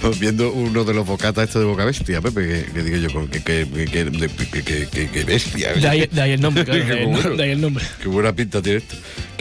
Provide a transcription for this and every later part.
viendo uno de los bocatas estos de Boca Bestia, Pepe, que digo yo, que bestia. De ahí el nombre, claro, de ahí el nombre. Qué buena pinta tiene esto.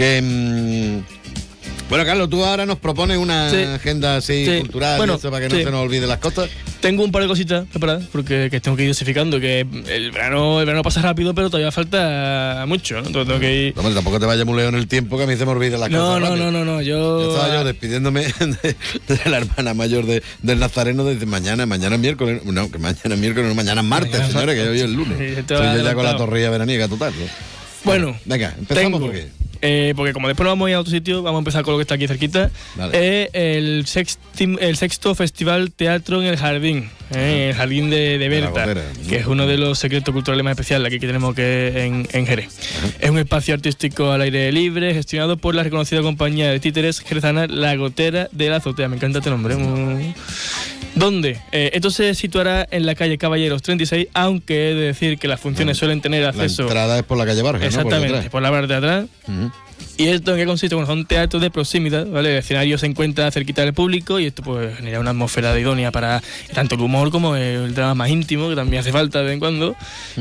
Bueno, Carlos, tú ahora nos propones una agenda así cultural, bueno, eso, para que no se nos olviden las cosas. Tengo un par de cositas preparadas, porque que tengo que ir dosificando, que el verano pasa rápido, pero todavía falta mucho, ¿no? Entonces tengo que ir... No, tampoco te vayas muy lejos en el tiempo, que a mí se me olviden las cosas. No, yo estaba yo despidiéndome de la hermana mayor del Nazareno desde mañana es miércoles. No, que mañana es miércoles, no, mañana es martes, señores, que hoy es el lunes. Sí, estoy yo ya con la torrilla veraniega total, ¿no? Bueno, venga, empezamos porque como después nos vamos a ir a otro sitio, vamos a empezar con lo que está aquí cerquita. El sexto Festival Teatro en el Jardín, el Jardín de Berta, que es uno de los secretos culturales más especiales aquí que tenemos en Jerez. Es un espacio artístico al aire libre, gestionado por la reconocida compañía de títeres jerezana La Gotera de la Azotea. Me encanta este nombre. ¿Dónde? Esto se situará en la calle Caballeros 36, aunque he de decir que las funciones suelen tener acceso... La entrada es por la calle Vargas, exactamente, ¿no? por la parte de atrás. ¿Y esto en qué consiste? Bueno, son teatros de proximidad, ¿vale? El escenario se encuentra cerquita del público y esto pues genera una atmósfera idónea para tanto el humor como el drama más íntimo, que también hace falta de vez en cuando.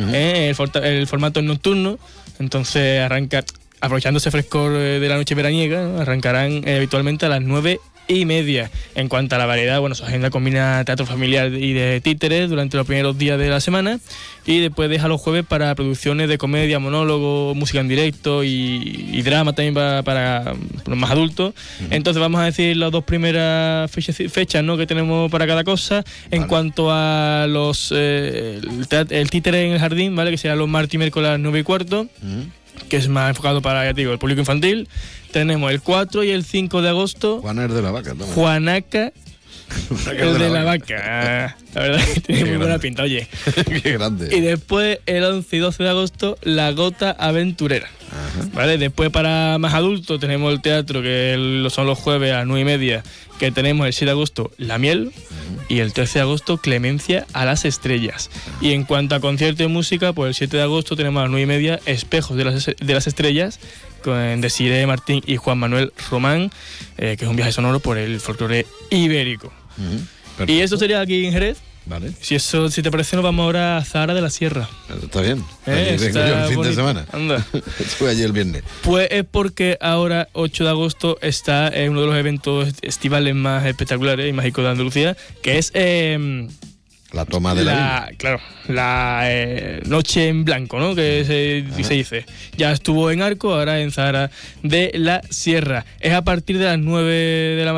El formato es nocturno, entonces aprovechando ese frescor de la noche veraniega, ¿no? Arrancarán habitualmente a las 9:30. En cuanto a la variedad, bueno, su agenda combina teatro familiar y de títeres durante los primeros días de la semana y después deja los jueves para producciones de comedia, monólogo, música en directo y drama también para los más adultos. Entonces vamos a decir las dos primeras fechas, ¿no?, que tenemos para cada cosa. En cuanto a los el títere en el jardín, ¿vale?, que será los martes y miércoles a las 9:15. Que es más enfocado para, ya te digo, el público infantil. Tenemos el 4 y el 5 de agosto. Juana el de la Vaca. Juanaca el de la Vaca. La verdad es que tiene muy buena pinta, oye. Qué grande. Y después, el 11 y 12 de agosto, La Gota Aventurera. ¿Vale? Después, para más adultos, tenemos el teatro, que son los jueves a las 9:30, que tenemos el 7 de agosto, La Miel, y el 13 de agosto, Clemencia a las Estrellas. Y en cuanto a concierto de música, pues el 7 de agosto tenemos a las 9:30, Espejos de las Estrellas, con Desiree Martín y Juan Manuel Román, que es un viaje sonoro por el folclore ibérico. Y eso sería aquí en Jerez. Vale. Si te parece, nos vamos ahora a Zahara de la Sierra. Está bien. Allí vengo yo el fin de semana. Anda. Estuve allí el viernes. Pues es porque ahora, 8 de agosto, está uno de los eventos estivales más espectaculares y mágicos de Andalucía, que es... la toma de la Noche en Blanco, ¿no?, que se dice. Ya estuvo en Arco, ahora en Zahara de la Sierra. Es a partir de las 9 de la mañana.